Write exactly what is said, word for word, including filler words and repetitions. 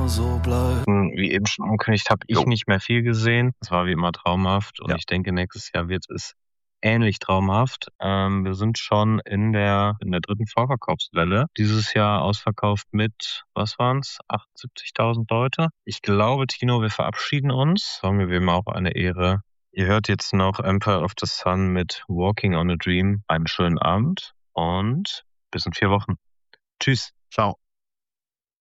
immer so bleibt. Wie eben schon angekündigt, habe ich Jo. nicht mehr viel gesehen. Es war wie immer traumhaft und Ja. ich denke, nächstes Jahr wird es ähnlich traumhaft. Ähm, wir sind schon in der, in der dritten Vorverkaufswelle. Dieses Jahr ausverkauft mit, was waren's? achtundsiebzigtausend Leute. Ich glaube, Tino, wir verabschieden uns. Sagen wir wem auch eine Ehre. Ihr hört jetzt noch Empire of the Sun mit Walking on a Dream. Einen schönen Abend und bis in vier Wochen. Tschüss. Ciao.